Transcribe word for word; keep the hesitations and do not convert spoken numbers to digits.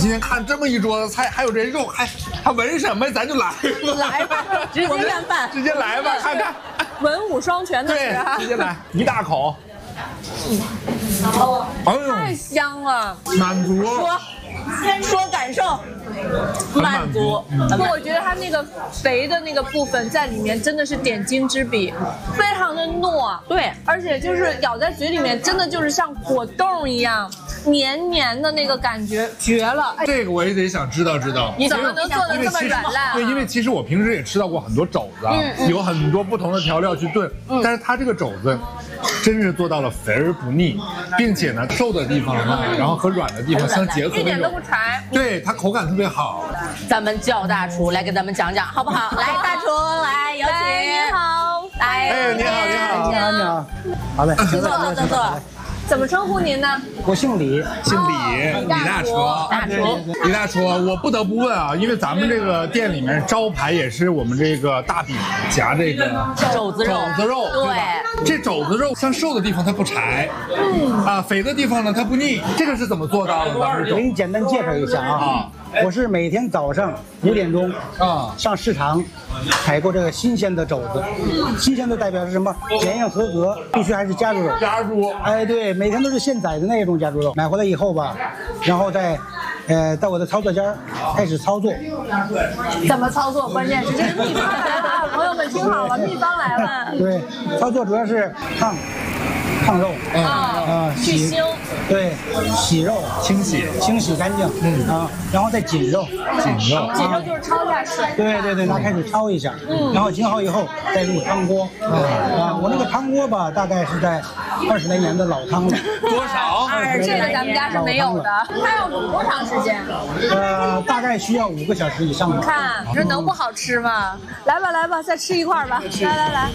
今天看这么一桌子菜，还有这肉，还还闻什么？咱就来吧， 来吧，直接干饭， 直接来吧，看看。 文武双全的对吃， 直接来一大口。哎呦， 太香了。 满足。 说说感受，满足。不过我觉得它那个肥的那个部分在里面真的是点睛之笔，非常的糯，对，而且就是咬在嘴里面，真的就是像果冻一样。黏黏的那个感觉绝了！哎， 这个我也得想知道知道， 你怎么能做的这么软烂、啊？ 对，因为其实我平时也吃到过很多肘子，嗯嗯、有很多不同的调料去炖，嗯、但是它这个肘子真是做到了肥而不腻，并且呢，瘦的地方呢，然后和软的地方相结合， 一点都不柴。 对，它口感特别好。 咱们叫大厨来给咱们讲讲，好不好？来，大厨来，有请。 你好， 来， 哎，你好，你好， 你好，你好，好嘞， 坐坐坐坐。 怎么称呼您呢？ 我姓李， 姓李，李大厨， 大厨， 李大厨，我不得不问啊，因为咱们这个店里面招牌也是我们这个大饼夹这个肘子肉， 肘子肉， 对， 这肘子肉像瘦的地方它不柴，嗯啊，肥的地方呢它不腻，这个是怎么做到的？咱们给你简单介绍一下啊。我是每天早上五点钟啊上市场采购这个新鲜的肘子，新鲜的代表是什么？检验合格，必须还是家猪肉。 家猪， 哎，对，每天都是现宰的那种家猪肉。买回来以后吧，然后再，呃，在我的操作间开始操作。 怎么操作？关键是这个秘方来了啊！朋友们听好了，秘方来了。 对，操作主要是烫。烫肉啊啊，去腥， 对，洗肉， 清洗， 清洗干净，嗯啊，然后再紧肉， 紧肉， 紧肉就是焯一下水， 对对对，拿开水焯一下，嗯，然后紧好以后再入汤锅，啊，我那个汤锅吧，大概是在二十来年的老汤了， 多少？ 二这个咱们家是没有的，它要煮多长时间？ 呃，大概需要五个小时以上吧。 看，你说能不好吃吗？来吧来吧，再吃一块吧，来来来。